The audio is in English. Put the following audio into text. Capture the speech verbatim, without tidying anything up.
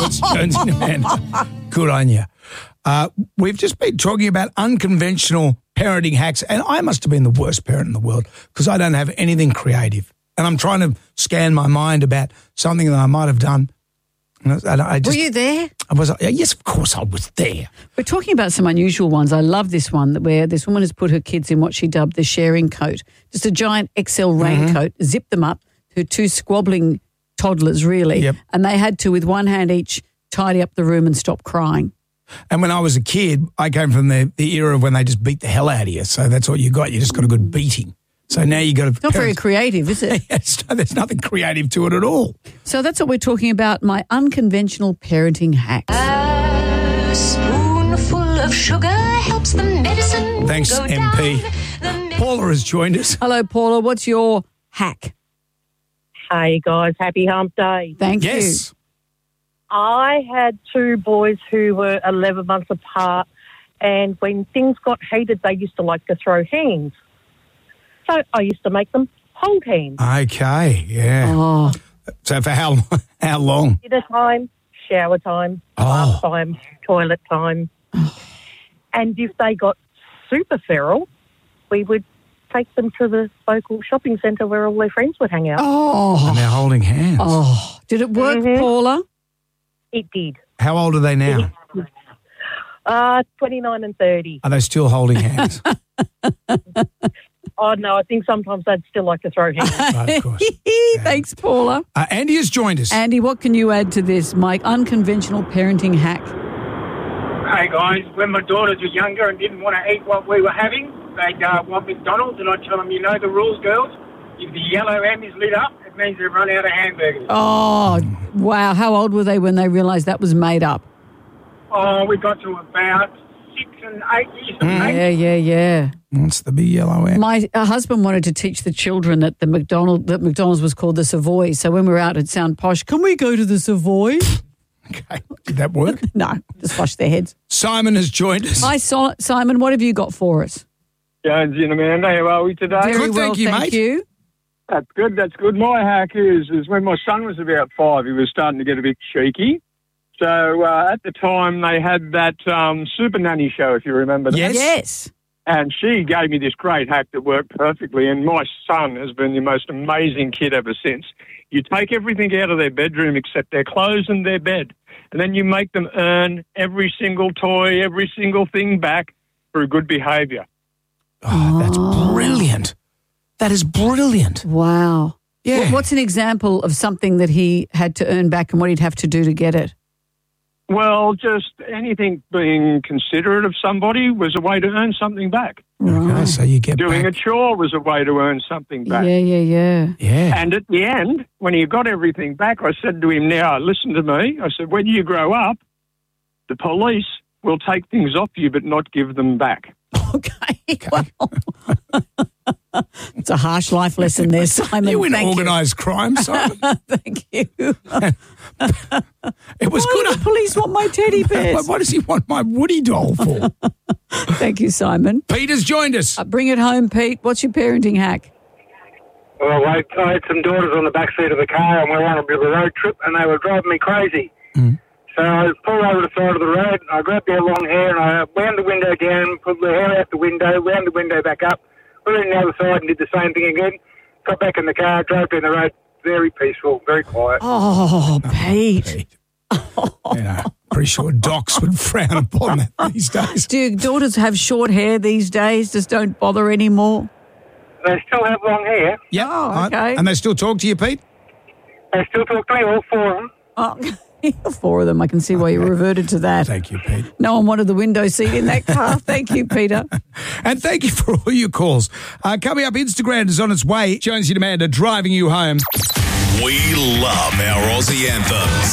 it's Jonesy and Amanda. Good on you. Uh, we've just been talking about unconventional parenting hacks, and I must have been the worst parent in the world because I don't have anything creative. And I'm trying to scan my mind about something that I might have done. And I just, Were you there? I was. Yes, of course I was there. We're talking about some unusual ones. I love this one where this woman has put her kids in what she dubbed the sharing coat. Just a giant X L raincoat, mm-hmm. zipped them up, her two squabbling toddlers really, yep. and they had to, with one hand each, tidy up the room and stop crying. And when I was a kid, I came from the, the era of when they just beat the hell out of you. So that's all you got. You just got a good beating. So now you got to... It's not very creative, is it? Yes, there's nothing creative to it at all. So that's what we're talking about, my unconventional parenting hacks. A spoonful of sugar helps the medicine Thanks, go M P. down. Paula has joined us. Hello, Paula. What's your hack? Hey, guys. Happy hump day. Thank Yes. you. I had two boys who were eleven months apart, and when things got heated, they used to like to throw hands. So I used to make them hold hands. Okay, yeah. Oh, So for how how long? Dinner time, shower time, Oh. bath time, toilet time. And if they got super feral, we would take them to the local shopping centre where all their friends would hang out. oh, And they're holding hands. oh. Did it work, Mhm. Paula? It did. How old are they now? Uh, twenty-nine and thirty. Are they still holding hands? Oh, no, I think sometimes they'd still like to throw hands. Right, of course. Thanks, Paula. Uh, Andy has joined us. Andy, what can you add to this, Mike? Unconventional parenting hack. Hey guys, when my daughters were younger and didn't want to eat what we were having, they'd uh, want McDonald's, and I'd tell them, you know the rules, girls. If the yellow M is lit up, it means they've run out of hamburgers. Oh, wow. How old were they when they realised that was made up? Oh, we got to about six and eight years of age. Yeah, yeah, yeah. What's the big yellow M? My uh, husband wanted to teach the children that the McDonald that McDonald's was called the Savoy. So when we were out, it'd sound posh. Can we go to the Savoy? Okay, did that work? No, just wash their heads. Simon has joined us. Hi, so- Simon. What have you got for us? Jonesy and Amanda, how are we today? Very Good, well, thank you, mate. you. That's good, that's good. My hack is, is when my son was about five, he was starting to get a bit cheeky. So uh, at the time, they had that um, Super Nanny show, if you remember that. Yes. Yes. And she gave me this great hack that worked perfectly, and my son has been the most amazing kid ever since. You take everything out of their bedroom except their clothes and their bed, and then you make them earn every single toy, every single thing back through good behaviour. Oh, that's brilliant. That is brilliant. Wow. Yeah. Wh- What's an example of something that he had to earn back and what he'd have to do to get it? Well, just anything being considerate of somebody was a way to earn something back. Okay, so you get Doing back. a chore was a way to earn something back. Yeah, yeah, yeah. Yeah. And at the end, when he got everything back, I said to him, now, listen to me. I said, when you grow up, the police will take things off you but not give them back. Okay. Well, it's a harsh life lesson there, Simon. You in Thank organised crime, Simon. you. Thank you. It was Why good. do the police want my teddy What, bears? what does he want my Woody doll for? Thank you, Simon. Peter's joined us. Uh, bring it home, Pete. What's your parenting hack? Well, I I had some daughters on the back seat of the car, and we were on a bit of a road trip, and they were driving me crazy. Mm. So I pulled over the side of the road, I grabbed their long hair, and I wound the window down, put the hair out the window, wound the window back up, put it on the other side and did the same thing again. Got back in the car, drove down the road, very peaceful, very quiet. Oh, Pete. Pete. You know, pretty sure docs would frown upon that these days. Do your daughters have short hair these days? Just don't bother anymore? They still have long hair. Yeah. Oh, okay. And they still talk to you, Pete? They still talk to me, all four of them. Oh, four of them. I can see why you reverted to that. Thank you, Pete. No one wanted the window seat in that car. Thank you, Peter. And thank you for all your calls. Uh, coming up, Instagram is on its way. Jonesy and Amanda driving you home. We love our Aussie anthems.